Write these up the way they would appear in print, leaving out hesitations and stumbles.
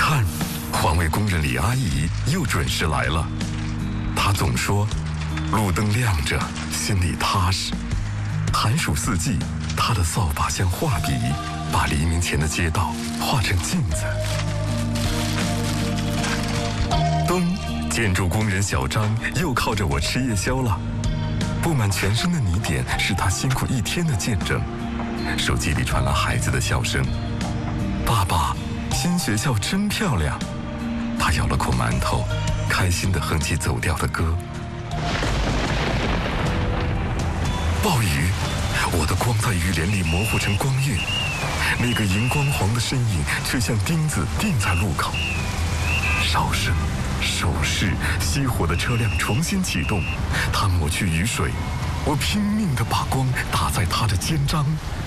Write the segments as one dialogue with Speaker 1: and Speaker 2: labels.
Speaker 1: 看，环卫工人李阿姨又准时来了。她总说，路灯亮着，心里踏实。寒暑四季，她的扫把像画笔，把黎明前的街道画成镜子。冬，建筑工人小张又靠着我吃夜宵了。布满全身的泥点是他辛苦一天的见证。手机里传来孩子的笑声：“爸爸，新学校真漂亮。”他咬了口馒头，开心地哼起走调的歌。暴雨，我的光在雨帘里模糊成光晕，那个荧光黄的身影却像钉子钉在路口。哨声、手势，熄火的车辆重新启动，他抹去雨水，我拼命地把光打在他的肩章。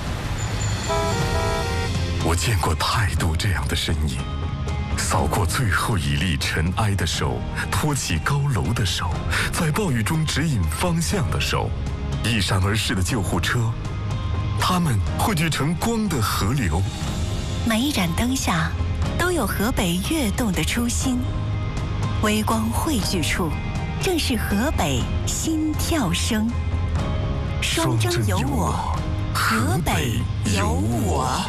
Speaker 1: 我见过太多这样的身影，扫过最后一粒尘埃的手，托起高楼的手，在暴雨中指引方向的手，一闪而逝的救护车，它们汇聚成光的河流。
Speaker 2: 每一盏灯下都有河北跃动的初心，微光汇聚处，正是河北心跳声。双征有我，河北有我。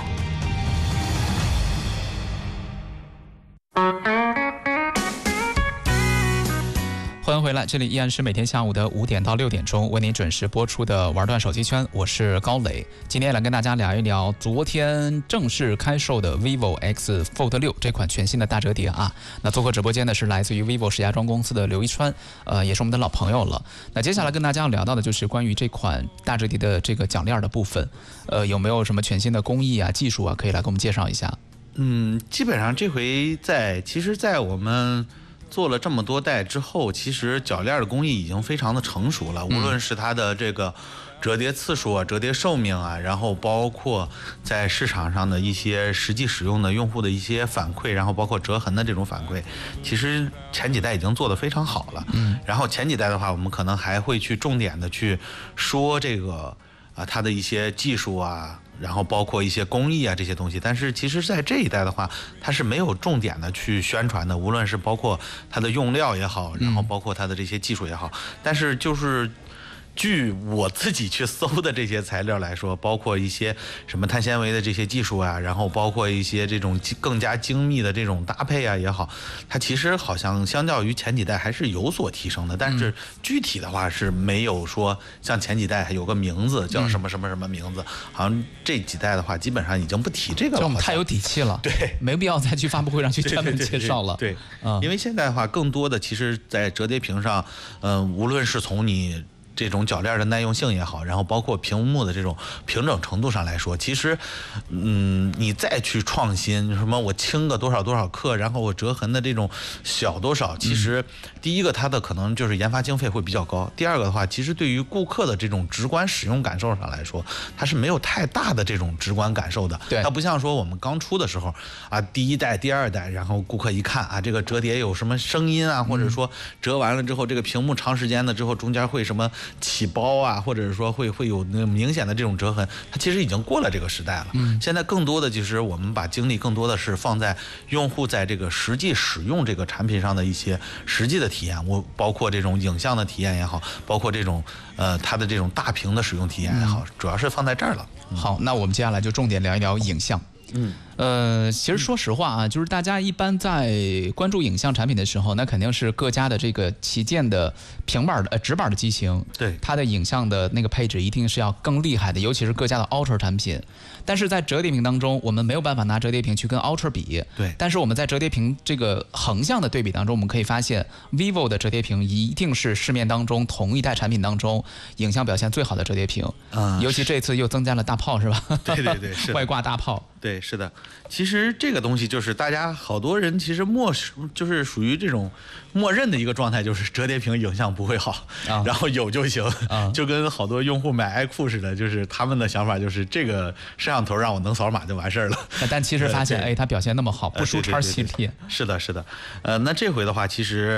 Speaker 3: 欢迎回来，这里依然是每天下午的5点到6点钟为您准时播出的玩转手机圈，我是高磊。今天来跟大家聊一聊昨天正式开售的 vivo X Fold 6这款全新的大折叠啊。那做客直播间的是来自于 vivo 石家庄公司的刘一川，也是我们的老朋友了。那接下来跟大家要聊到的就是关于这款大折叠的这个铰链的部分，有没有什么全新的工艺啊、技术啊，可以来给我们介绍一下？
Speaker 4: 基本上这回在我们做了这么多代之后，其实铰链的工艺已经非常的成熟了，无论是它的这个折叠次数啊、折叠寿命啊，然后包括在市场上的一些实际使用的用户的一些反馈，然后包括折痕的这种反馈，其实前几代已经做得非常好了。然后前几代的话，我们可能还会去重点的去说这个它的一些技术啊，然后包括一些工艺啊这些东西，但是其实在这一代的话，它是没有重点的去宣传的，无论是包括它的用料也好，然后包括它的这些技术也好，但是就是据我自己去搜的这些材料来说，包括一些什么碳纤维的这些技术啊，然后包括一些这种更加精密的这种搭配啊也好，它其实好像相较于前几代还是有所提升的，但是具体的话是没有说像前几代还有个名字叫什么什么什么名字，好像这几代的话基本上已经不提这个了，
Speaker 3: 就我们太有底气了，
Speaker 4: 对，
Speaker 3: 没必要再去发布会上去专门介绍了。
Speaker 4: 对，因为现在的话，更多的其实在折叠屏上，无论是从你这种铰链的耐用性也好，然后包括屏幕的这种平整程度上来说，其实你再去创新什么我轻个多少多少克，然后我折痕的这种小多少，其实第一个它的可能就是研发经费会比较高，第二个的话，其实对于顾客的这种直观使用感受上来说，它是没有太大的这种直观感受的。
Speaker 3: 对，
Speaker 4: 它不像说我们刚出的时候啊，第一代、第二代，然后顾客一看啊，这个折叠有什么声音啊，或者说折完了之后，这个屏幕长时间的之后中间会什么起包啊，或者是说会有那明显的这种折痕，它其实已经过了这个时代了。现在更多的就是我们把精力更多的是放在用户在这个实际使用这个产品上的一些实际的体验，我包括这种影像的体验也好，包括这种它的这种大屏的使用体验也好，主要是放在这儿了。
Speaker 3: 好，那我们接下来就重点聊一聊影像。其实说实话啊，就是大家一般在关注影像产品的时候，那肯定是各家的这个旗舰的平板的直板的机型，
Speaker 4: 对，
Speaker 3: 它的影像的那个配置一定是要更厉害的，尤其是各家的 Ultra 产品。但是在折叠屏当中，我们没有办法拿折叠屏去跟 Ultra 比，
Speaker 4: 对。
Speaker 3: 但是我们在折叠屏这个横向的对比当中，我们可以发现 vivo 的折叠屏一定是市面当中同一代产品当中影像表现最好的折叠屏。尤其这次又增加了大炮，是吧？
Speaker 4: 对对对，是
Speaker 3: 外挂大炮。
Speaker 4: 对，是的。其实这个东西就是大家好多人其实就是属于这种默认的一个状态，就是折叠屏影像不会好，然后有就行，就跟好多用户买 iQOO 似的，就是他们的想法就是这个摄像头让我能扫码就完事儿了。
Speaker 3: 但其实发现，它表现那么好，不输叉系列。
Speaker 4: 是的，是的。那这回的话，其实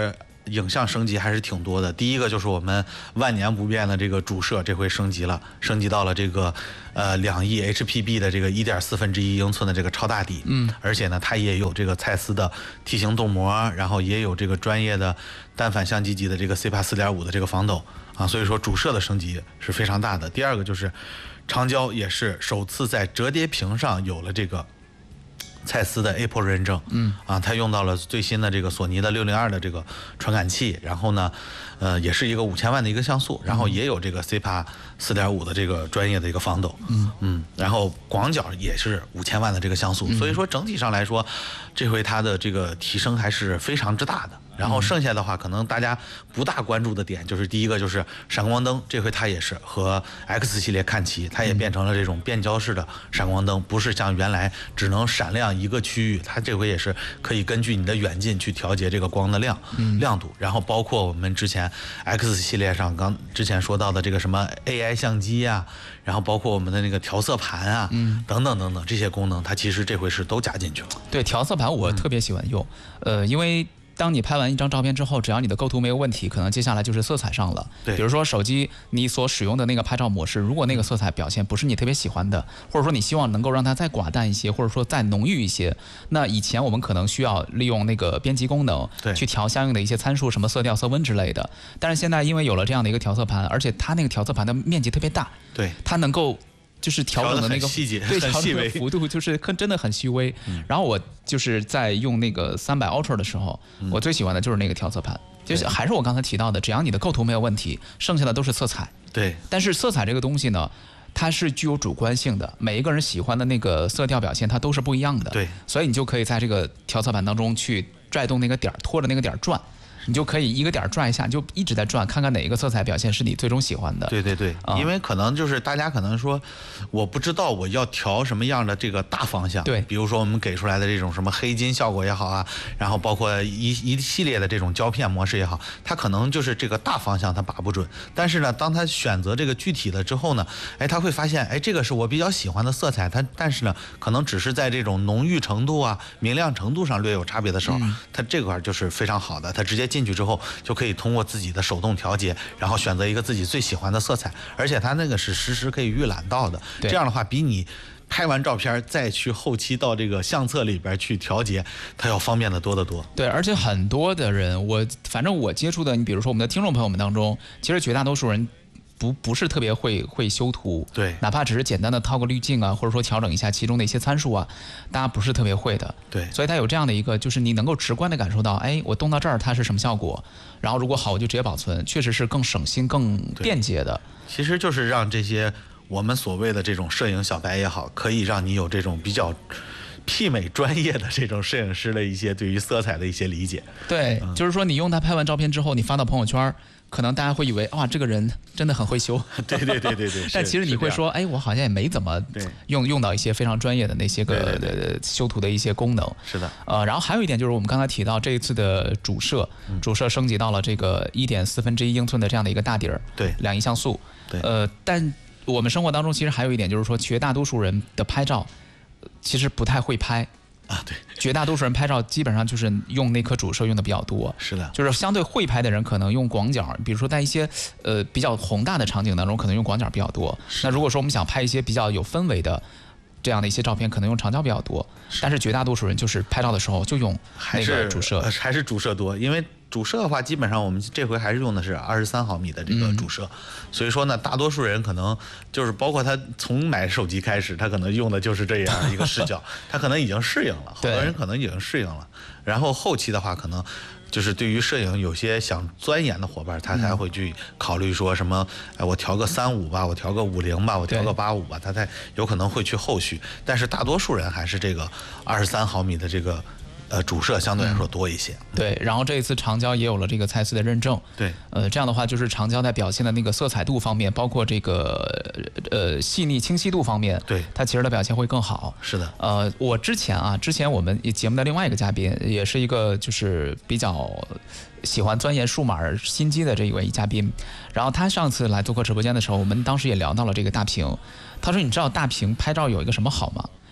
Speaker 4: 影像升级还是挺多的。第一个就是我们万年不变的这个主摄，这回升级了，升级到了这个2亿 HPB 的这个1.4英寸的这个超大底，而且呢它也有这个蔡司的 T 型镀膜，然后也有这个专业的单反相机级的这个 CPA 4.5的这个防抖啊，所以说主摄的升级是非常大的。第二个就是长焦也是首次在折叠屏上有了这个蔡司的 Apple 认证，它用到了最新的这个索尼的602的这个传感器，然后呢，也是一个5000万的一个像素，然后也有这个 CPA 4.5的这个专业的一个防抖，然后广角也是5000万的这个像素，所以说整体上来说，这回它的这个提升还是非常之大的。然后剩下的话，可能大家不大关注的点就是第一个就是闪光灯，这回它也是和 X 系列看齐，它也变成了这种变焦式的闪光灯，不是像原来只能闪亮一个区域，它这回也是可以根据你的远近去调节这个光的亮度。然后包括我们之前 X 系列上之前说到的这个什么 AI 相机啊，然后包括我们的那个调色盘啊，等等等等这些功能，它其实这回是都加进去了。
Speaker 3: 对，调色盘我特别喜欢用，因为当你拍完一张照片之后，只要你的构图没有问题，可能接下来就是色彩上了。
Speaker 4: 对，
Speaker 3: 比如说手机你所使用的那个拍照模式，如果那个色彩表现不是你特别喜欢的，或者说你希望能够让它再寡淡一些，或者说再浓郁一些，那以前我们可能需要利用那个编辑功能去调相应的一些参数，什么色调、色温之类的。但是现在因为有了这样的一个调色盘，而且它那个调色盘的面积特别大，
Speaker 4: 对，
Speaker 3: 它能够就是调整的那个
Speaker 4: 细节，
Speaker 3: 对，调整的幅度就是真的很细微。然后我就是在用那个300 Ultra 的时候，我最喜欢的就是那个调色盘，就是还是我刚才提到的，只要你的构图没有问题，剩下的都是色彩。
Speaker 4: 对，
Speaker 3: 但是色彩这个东西呢，它是具有主观性的，每一个人喜欢的那个色调表现它都是不一样的。
Speaker 4: 对，
Speaker 3: 所以你就可以在这个调色盘当中去拽动那个点儿，拖着那个点儿转。你就可以一个点转一下，你就一直在转，看看哪一个色彩表现是你最终喜欢的。
Speaker 4: 对对对，因为可能就是大家可能说，我不知道我要调什么样的这个大方向。
Speaker 3: 对，
Speaker 4: 比如说我们给出来的这种什么黑金效果也好啊，然后包括一系列的这种胶片模式也好，它可能就是这个大方向它把不准。但是呢，当他选择这个具体的之后呢，他会发现，这个是我比较喜欢的色彩，但是呢，可能只是在这种浓郁程度啊、明亮程度上略有差别的时候，它这块就是非常好的，它直接进去之后就可以通过自己的手动调节，然后选择一个自己最喜欢的色彩，而且它那个是实时可以预览到的。这样的话，比你拍完照片再去后期到这个相册里边去调节，它要方便的多得多。
Speaker 3: 对，而且很多的人，反正我接触的，你比如说我们的听众朋友们当中，其实绝大多数人不是特别会修图，
Speaker 4: 对，
Speaker 3: 哪怕只是简单的套个滤镜啊，或者说调整一下其中的一些参数啊，大家不是特别会的，
Speaker 4: 对，
Speaker 3: 所以它有这样的一个，就是你能够直观的感受到，我动到这儿它是什么效果，然后如果好我就直接保存，确实是更省心、更便捷的。
Speaker 4: 其实就是让这些我们所谓的这种摄影小白也好，可以让你有这种比较媲美专业的这种摄影师的一些对于色彩的一些理解。
Speaker 3: 对，就是说你用它拍完照片之后，你发到朋友圈，可能大家会以为哇，这个人真的很会修。
Speaker 4: 对。
Speaker 3: 但其实你会说，我好像也没怎么用到一些非常专业的那些个修图的一些功能。
Speaker 4: 是的。
Speaker 3: 然后还有一点就是我们刚才提到这一次的主摄升级到了这个1.4英寸的这样的一个大底儿，
Speaker 4: 对
Speaker 3: ，2亿像素。
Speaker 4: 对。
Speaker 3: 但我们生活当中其实还有一点就是说，绝大多数人的拍照其实不太会拍。
Speaker 4: 啊，对，
Speaker 3: 绝大多数人拍照基本上就是用那颗主摄用的比较多。
Speaker 4: 是的，
Speaker 3: 就是相对会拍的人可能用广角，比如说在一些比较宏大的场景当中，可能用广角比较多。那如果说我们想拍一些比较有氛围的这样的一些照片，可能用长焦比较多。但是绝大多数人就是拍照的时候就用那个主摄，
Speaker 4: 还是主摄多，因为主摄的话，基本上我们这回还是用的是23毫米的这个主摄，所以说呢，大多数人可能就是包括他从买手机开始，他可能用的就是这样一个视角，他可能已经适应了，好多人可能已经适应了，然后后期的话可能就是对于摄影有些想钻研的伙伴，他才会去考虑说什么，我调个35吧，我调个50吧，我调个85吧，他才有可能会去后续，但是大多数人还是这个23毫米的这个主摄相对来说多一些。
Speaker 3: 对，然后这一次长焦也有了这个蔡司的认证。
Speaker 4: 对，
Speaker 3: 这样的话就是长焦在表现的那个色彩度方面，包括这个细腻清晰度方面，
Speaker 4: 对，
Speaker 3: 它其实的表现会更好。
Speaker 4: 是的。
Speaker 3: 我之前我们节目的另外一个嘉宾，也是一个就是比较喜欢钻研数码新机的这一位嘉宾，然后他上次来做客直播间的时候，我们当时也聊到了这个大屏。他说：“你知道大屏拍照有一个什么好吗？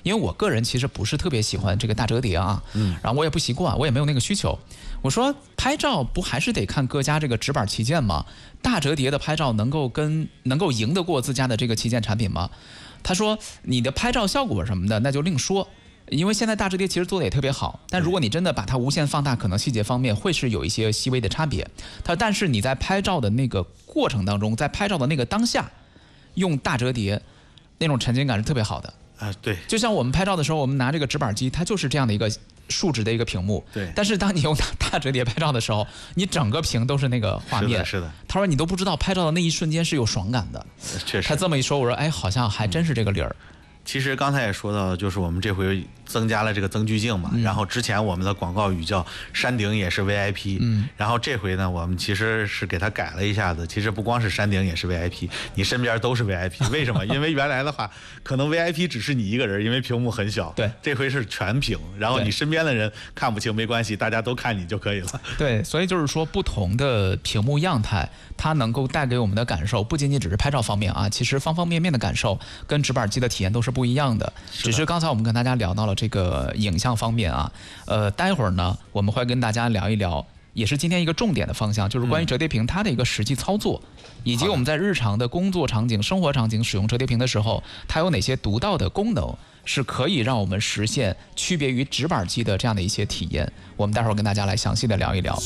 Speaker 3: 因为我个人其实不是特别喜欢这个大折叠啊，然后我也不习惯，我也没有那个需求。我说拍照不还是得看各家这个直板旗舰吗？大折叠的拍照能够赢得过自家的这个旗舰产品吗？他说你的拍照效果什么的那就另说。因为现在大折叠其实做的也特别好，但如果你真的把它无限放大，可能细节方面会是有一些细微的差别。但是你在拍照的那个过程当中，在拍照的那个当下，用大折叠那种沉浸感是特别好的。
Speaker 4: 对，
Speaker 3: 就像我们拍照的时候，我们拿这个直板机，它就是这样的一个竖直的一个屏幕。
Speaker 4: 对。
Speaker 3: 但是当你用大折叠拍照的时候，你整个屏都是那个画面。
Speaker 4: 是的。
Speaker 3: 他说你都不知道拍照的那一瞬间是有爽感的。
Speaker 4: 确实。
Speaker 3: 他这么一说，我说哎，好像还真是这个理儿。
Speaker 4: 其实刚才也说到，就是我们这回增加了这个增距镜嘛，然后之前我们的广告语叫山顶也是 VIP，然后这回呢，我们其实是给它改了一下子，其实不光是山顶也是 VIP， 你身边都是 VIP， 为什么？因为原来的话，可能 VIP 只是你一个人，因为屏幕很小，
Speaker 3: 对，
Speaker 4: 这回是全屏，然后你身边的人看不清没关系，大家都看你就可以了。
Speaker 3: 对，所以就是说，不同的屏幕样态，它能够带给我们的感受，不仅仅只是拍照方面啊，其实方方面面的感受跟直板机的体验都是不一样的。只是刚才我们跟大家聊到了这个影像方面啊，待会儿呢我们会跟大家聊一聊，也是今天一个重点的方向，就是关于折叠屏它的一个实际操作，以及我们在日常的工作场景、生活场景使用折叠屏的时候，它有哪些独到的功能是可以让我们实现区别于直板机的这样的一些体验。我们待会儿跟大家来详细的聊一聊。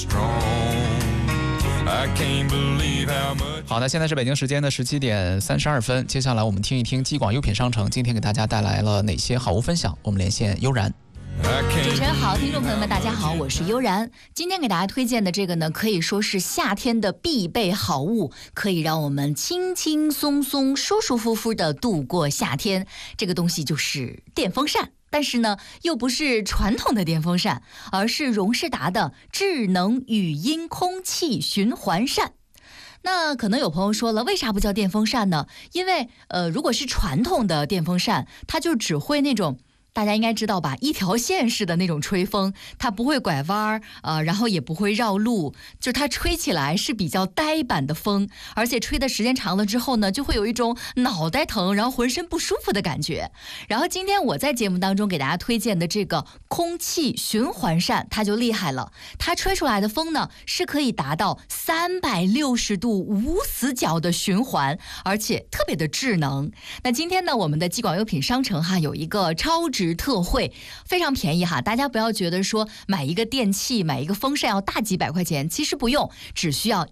Speaker 3: 好的，现在是北京时间的17点32分，接下来我们听一听基广优品商城今天给大家带来了哪些好物分享。我们连线悠然。
Speaker 5: 主持人好，听众朋友们大家好，我是悠然。今天给大家推荐的这个呢，可以说是夏天的必备好物，可以让我们轻轻松松、舒舒服服的度过夏天。这个东西就是电风扇。但是呢，又不是传统的电风扇，而是荣仕达的智能语音空气循环扇。那可能有朋友说了，为啥不叫电风扇呢？因为如果是传统的电风扇，它就只会那种大家应该知道吧，一条线式的那种吹风，它不会拐弯然后也不会绕路，就它吹起来是比较呆板的风，而且吹的时间长了之后呢，就会有一种脑袋疼，然后浑身不舒服的感觉。然后今天我在节目当中给大家推荐的这个空气循环扇，它就厉害了，它吹出来的风呢是可以达到360度无死角的循环，而且特别的智能。那今天呢，我们的基广优品商城有一个超值特惠，非常便宜大家不要觉得说买一个电器买一个风扇要大几百块钱，其实不用，只需要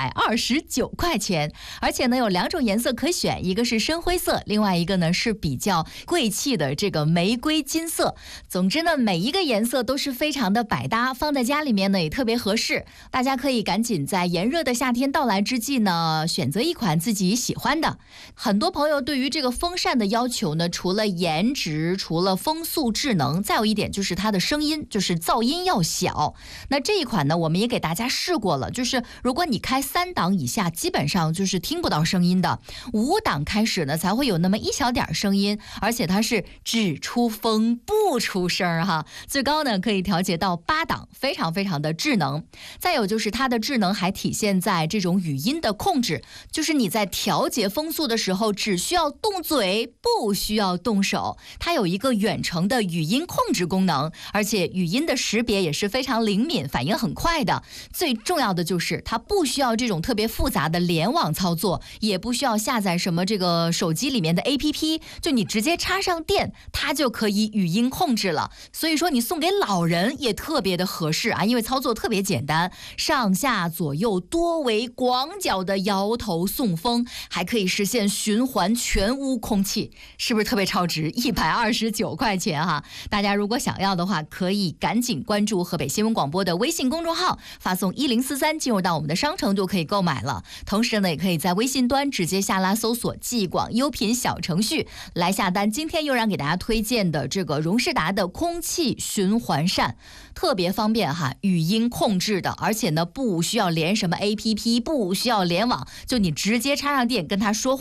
Speaker 5: 129块钱，而且呢有2种颜色可选，一个是深灰色，另外一个呢是比较贵气的这个玫瑰金色。总之呢，每一个颜色都是非常的百搭，放在家里面呢也特别合适。大家可以赶紧在炎热的夏天到来之际呢，选择一款自己喜欢的。很多朋友对于这个风扇的要求呢，除了颜值，除了风速智能，再有一点就是它的声音，就是噪音要小。那这一款呢，我们也给大家试过了，就是如果你开3档以下，基本上就是听不到声音的，5档开始呢才会有那么一小点声音，而且它是只出风不出声最高呢可以调节到8档，非常非常的智能。再有就是它的智能还体现在这种语音的控制，就是你在调节风速的时候只需要动嘴，不需要动手，它有一个远程的语音控制功能，而且语音的识别也是非常灵敏，反应很快的。最重要的就是它不需要这种特别复杂的联网操作，也不需要下载什么这个手机里面的 APP， 就你直接插上电，它就可以语音控制了。所以说你送给老人也特别的合适因为操作特别简单，上下左右多维广角的摇头送风，还可以实现循环全屋空气，是不是特别超值？129块钱大家如果想要的话，可以赶紧关注河北新闻广播的微信公众号，发送1043进入到我们的商城就可以购买了。同时呢，也可以在微信端直接下拉搜索基广优品小程序来下单。今天悠然给大家推荐的这个荣仕达的空气循环扇，特别方便语音控制的，而且呢不需要连什么 APP， 不需要联网，就你直接插上电跟它说话，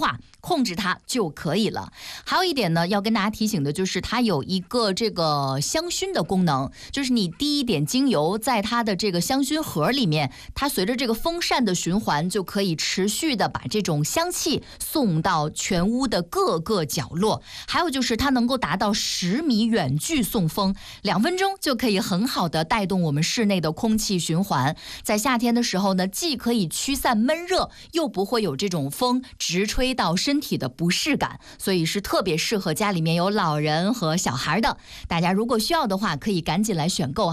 Speaker 5: 控制它就可以了。还有一点呢，要跟大家提醒的就是它有一个这个香薰的功能，就是你滴一点精油在它的这个香薰盒里面，它随着这个风扇的循环就可以持续的把这种香气送到全屋的各个角落。还有就是它能够达到10米远距送风，2分钟就可以很好的带动我们室内的空气循环。在夏天的时候呢，既可以驱散闷热，又不会有这种风直吹到身体的不适感，所以是特别适合家里面有老人和小孩的。大家如果需要的话，可以赶紧来选购。